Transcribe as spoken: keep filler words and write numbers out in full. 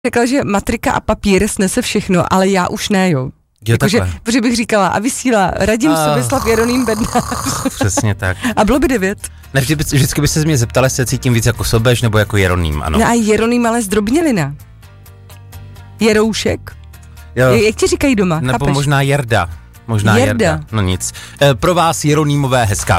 řekla, že matrika a papír snese všechno, ale já už ne, jo. Jakože, protože bych říkala, a vysílá Radim uh, Sobeslav Jeroným Bednář. Přesně tak. A bylo by devět. Ne, vždy, vždycky by se z mě zeptala, jestli se cítím víc jako Sobeš nebo jako Jeroným, ano. No a Jeroným ale zdrobnělina. Jeroušek. Jo. Jak ti říkají doma, Nebo chápeš? možná Jerda. Možná Jerda. Jerda. No nic. E, pro vás Jeronýmové hezká